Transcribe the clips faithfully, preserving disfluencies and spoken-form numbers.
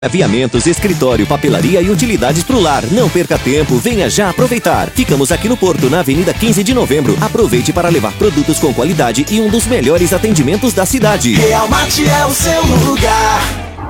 Aviamentos, escritório, papelaria e utilidades pro lar. Não perca tempo, venha já aproveitar. Ficamos aqui no Porto, na Avenida quinze de Novembro. Aproveite para levar produtos com qualidade e um dos melhores atendimentos da cidade. Real Mate é o seu lugar.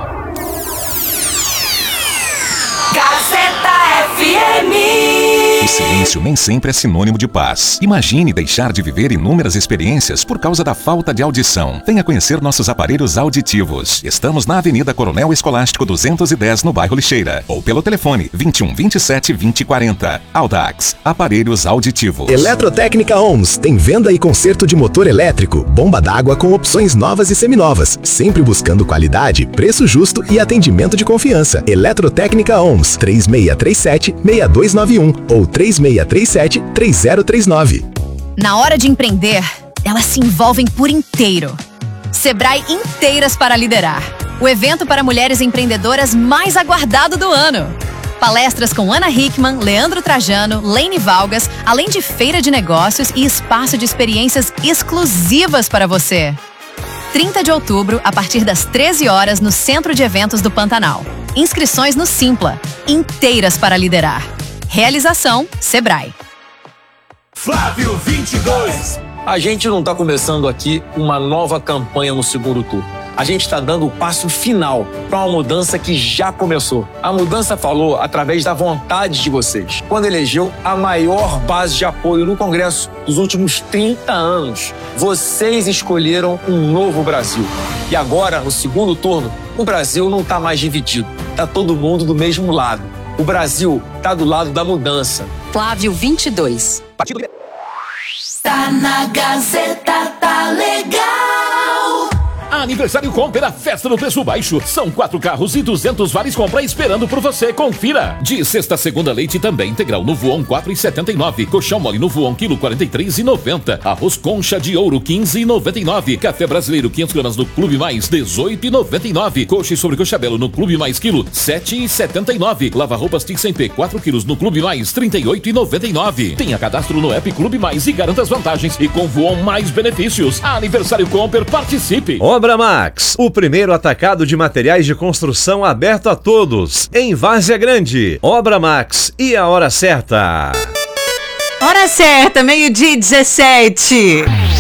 Gazeta F M. O silêncio nem sempre é sinônimo de paz. Imagine deixar de viver inúmeras experiências por causa da falta de audição. Venha conhecer nossos aparelhos auditivos. Estamos na Avenida Coronel Escolástico duzentos e dez, no bairro Lixeira. Ou pelo telefone vinte e um, vinte e sete, vinte, quarenta. Audax, aparelhos auditivos. Eletrotécnica Ohms tem venda e conserto de motor elétrico, bomba d'água com opções novas e seminovas. Sempre buscando qualidade, preço justo e atendimento de confiança. Eletrotécnica Ohms, três seis três sete, seis dois nove um ou três seis três sete, três zero três nove. Na hora de empreender, elas se envolvem por inteiro. Sebrae Inteiras para Liderar, o evento para mulheres empreendedoras mais aguardado do ano. Palestras com Ana Hickman, Leandro Trajano, Lene Valgas, além de feira de negócios e espaço de experiências exclusivas para você. trinta de outubro, a partir das treze horas, no Centro de Eventos do Pantanal. Inscrições no Simpla. Inteiras para Liderar. Realização Sebrae. Flávio vinte e dois. A gente não está começando aqui uma nova campanha no segundo turno. A gente está dando o passo final para uma mudança que já começou. A mudança falou através da vontade de vocês, quando elegeu a maior base de apoio no Congresso dos últimos trinta anos. Vocês escolheram um novo Brasil. E agora, no segundo turno, o Brasil não está mais dividido. Está todo mundo do mesmo lado. O Brasil está do lado da mudança. Flávio vinte e dois. Partido... Tá na Gazeta, tá legal. Aniversário Comper, a festa do preço baixo. São quatro carros e duzentos vales compra esperando por você. Confira. De sexta a segunda, leite também integral no Voon quatro reais e setenta e nove. Colchão mole no Voon quilo quarenta e três reais e noventa. Arroz concha de ouro quinze reais e noventa e nove. Café brasileiro quinhentas gramas no Clube Mais dezoito reais e noventa e nove. Coxa e sobrecoxa belo no Clube Mais quilo sete reais e setenta e nove. Lava roupas Tix M P quatro quilos no Clube Mais trinta e oito reais e noventa e nove. Tenha cadastro no app Clube Mais e garanta as vantagens. E com Voon mais benefícios. Aniversário Comper, participe. Obra Max, o primeiro atacado de materiais de construção aberto a todos, em Várzea Grande. Obra Max, e a hora certa? Hora certa, meio-dia e dezessete.